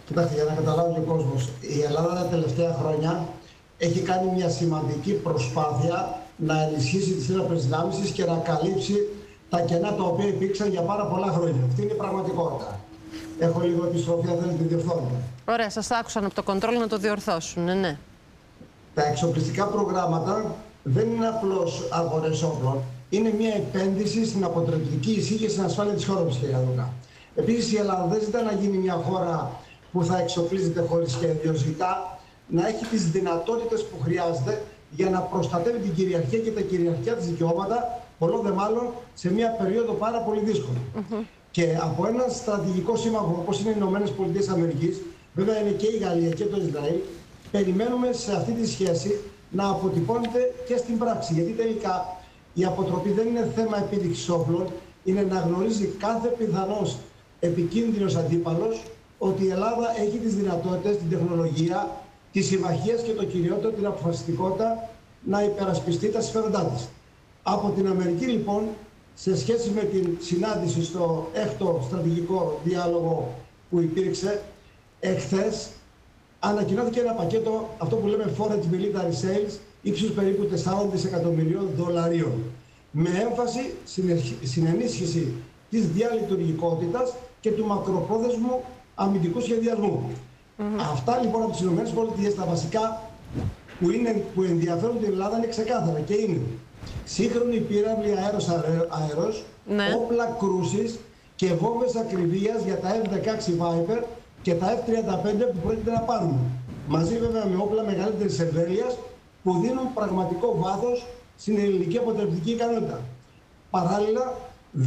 Κοιτάξτε, για να καταλάβει ο κόσμος, η Ελλάδα τα τελευταία χρόνια έχει κάνει μια σημαντική προσπάθεια να ενισχύσει τις ένοπλες δυνάμεις της και να καλύψει τα κενά τα οποία υπήρξαν για πάρα πολλά χρόνια. Αυτή είναι η πραγματικότητα. Έχω λίγο επιστροφή, αν δεν τη διορθώνουμε. Ωραία, σας άκουσαν από το κοντρόλ να το διορθώσουν, ναι. Τα εξοπλιστικά προγράμματα δεν είναι απλώς αγορές όπλων. Είναι μια επένδυση στην αποτρεπτική ισχύ και στην ασφάλεια της χώρας, κυρία Δούκα. Επίσης, η Ελλάδα δεν ζητά να γίνει μια χώρα που θα εξοπλίζεται χωρίς σχέδιο. Ζητά να έχει τις δυνατότητες που χρειάζεται για να προστατεύει την κυριαρχία και τα κυριαρχικά της δικαιώματα, πολλό δε μάλλον σε μια περίοδο πάρα πολύ δύσκολη. Και από ένα στρατηγικό σύμμαχο όπως είναι οι ΗΠΑ, βέβαια είναι και η Γαλλία και το Ισραήλ, περιμένουμε σε αυτή τη σχέση να αποτυπώνεται και στην πράξη. Γιατί τελικά η αποτροπή δεν είναι θέμα επίδειξης όπλων, είναι να γνωρίζει κάθε πιθανός επικίνδυνος αντίπαλος ότι η Ελλάδα έχει τις δυνατότητες, την τεχνολογία, τις συμμαχίες και το κυριότερο, την αποφασιστικότητα να υπερασπιστεί τα συμφέροντά της. Από την Αμερική, λοιπόν, σε σχέση με την συνάντηση στο 6ο στρατηγικό διάλογο που υπήρξε εχθές, ανακοινώθηκε ένα πακέτο, αυτό που λέμε Foreign Military Sales, ύψους περίπου 4 δισεκατομμυρίων δολαρίων, με έμφαση στην ενίσχυση της διαλειτουργικότητας και του μακροπρόθεσμου αμυντικού σχεδιασμού. Αυτά λοιπόν από τις ΗΠΑ, τα βασικά που ενδιαφέρουν την Ελλάδα είναι ξεκάθαρα και είναι σύγχρονη πύραυλη αέρος, όπλα κρούσης και βόμβες ακριβίας για τα F-16 Viper και τα F-35 που πρόκειται να πάρουμε. Μαζί βέβαια με όπλα μεγαλύτερης εμβέλειας που δίνουν πραγματικό βάθος στην ελληνική αποτρεπτική ικανότητα. Παράλληλα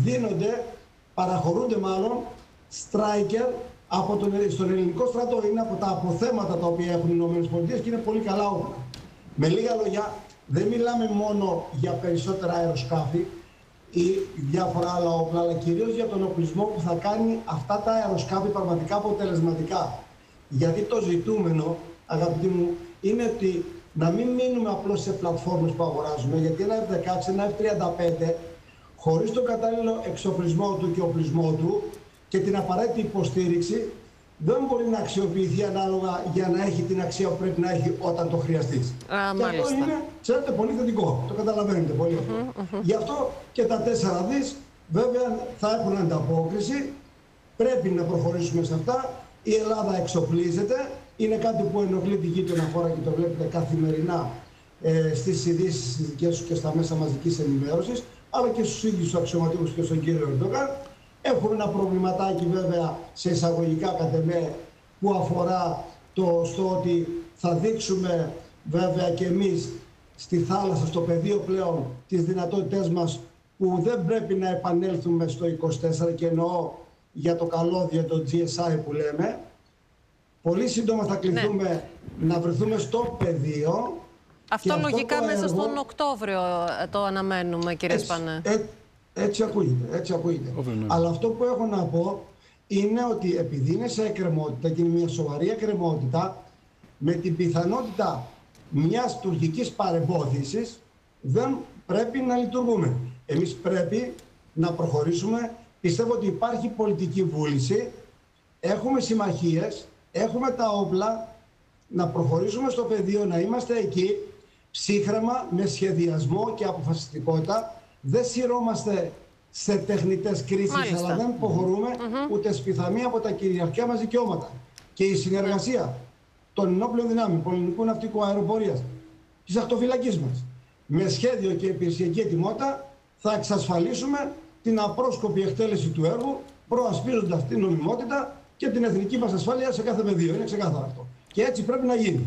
παραχωρούνται μάλλον Striker στον ελληνικό στρατό. Είναι από τα αποθέματα τα οποία έχουν οι ΗΠΑ και είναι πολύ καλά όπλα. Με λίγα λόγια, δεν μιλάμε μόνο για περισσότερα αεροσκάφη ή διάφορα άλλα όπλα, αλλά κυρίως για τον οπλισμό που θα κάνει αυτά τα αεροσκάφη πραγματικά αποτελεσματικά. Γιατί το ζητούμενο, αγαπητοί μου, είναι ότι να μην μείνουμε απλώς σε πλατφόρμες που αγοράζουμε, γιατί ένα F-16, ένα F-35, χωρίς τον κατάλληλο εξοπλισμό του και οπλισμό του και την απαραίτητη υποστήριξη, δεν μπορεί να αξιοποιηθεί ανάλογα για να έχει την αξία που πρέπει να έχει όταν το χρειαστεί. Και αυτό είναι, ξέρετε, πολύ θετικό. Το καταλαβαίνετε πολύ αυτό. Γι' αυτό και τα 4 δις βέβαια θα έχουν ανταπόκριση. Πρέπει να προχωρήσουμε σε αυτά. Η Ελλάδα εξοπλίζεται. Είναι κάτι που ενοχλεί τη γείτονα χώρα και το βλέπετε καθημερινά στις ειδήσεις τις δικές σου και στα μέσα μαζικής ενημέρωσης, αλλά και στους ίδιους τους αξιωματικούς και στον κύριο Ερντογάν. Έχουμε ένα προβληματάκι βέβαια σε εισαγωγικά κατ' εμέ που αφορά στο ότι θα δείξουμε βέβαια και εμείς στη θάλασσα, στο πεδίο πλέον, τις δυνατότητές μας που δεν πρέπει να επανέλθουμε στο 24 και εννοώ για το καλώδιο, το GSI που λέμε. Πολύ σύντομα θα κληθούμε να βρεθούμε στο πεδίο. Αυτό λογικά μέσα στον Οκτώβριο το αναμένουμε, κύριε Σπανέ. Έτσι ακούγεται, έτσι ακούγεται. Αλλά αυτό που έχω να πω είναι ότι επειδή είναι σε εκκρεμότητα και είναι μια σοβαρή εκκρεμότητα, με την πιθανότητα μιας τουρκικής παρεμπόδισης δεν πρέπει να λειτουργούμε. Εμείς πρέπει να προχωρήσουμε. Πιστεύω ότι υπάρχει πολιτική βούληση, έχουμε συμμαχίες, έχουμε τα όπλα, να προχωρήσουμε στο πεδίο, να είμαστε εκεί ψύχρεμα, με σχεδιασμό και αποφασιστικότητα. Δεν σειρώμαστε σε τεχνητές κρίσεις, αλλά δεν προχωρούμε ούτε σπιθαμοί από τα κυριαρχικά μας δικαιώματα. Και η συνεργασία των ενόπλων δυνάμεων, πολιτικού ναυτικού αεροπορίας, της ακτοφυλακής μας, με σχέδιο και υπηρεσιακή ετοιμότητα, θα εξασφαλίσουμε την απρόσκοπη εκτέλεση του έργου, προασπίζοντας την νομιμότητα και την εθνική μας ασφάλεια σε κάθε πεδίο. Είναι ξεκάθαρο αυτό. Και έτσι πρέπει να γίνει.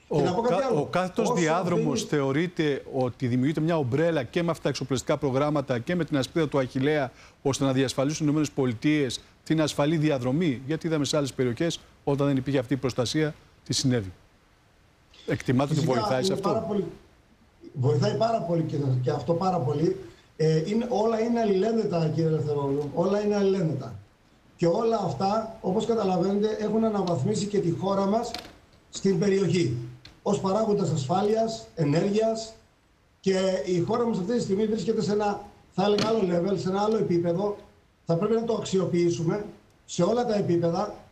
Ο κάθετος διάδρομος θεωρείται ότι δημιουργείται μια ομπρέλα και με αυτά τα εξοπλιστικά προγράμματα και με την ασπίδα του Αχιλλέα, ώστε να διασφαλίσουν οι ΗΠΑ την ασφαλή διαδρομή. Γιατί είδαμε σε άλλες περιοχές, όταν δεν υπήρχε αυτή η προστασία, τι συνέβη. Εκτιμάτε ότι βοηθάει σε αυτό? Βοηθάει πάρα πολύ και αυτό πάρα πολύ. Όλα είναι αλληλένδετα, κύριε Ελευθερόπουλο. Όλα είναι αλληλένδετα. Και όλα αυτά, όπως καταλαβαίνετε, έχουν αναβαθμίσει και τη χώρα μας στην περιοχή ως παράγοντας ασφάλειας, ενέργειας, και η χώρα μας αυτή τη στιγμή βρίσκεται σε ένα, θα έλεγα, άλλο level, σε ένα άλλο επίπεδο. Θα πρέπει να το αξιοποιήσουμε σε όλα τα επίπεδα.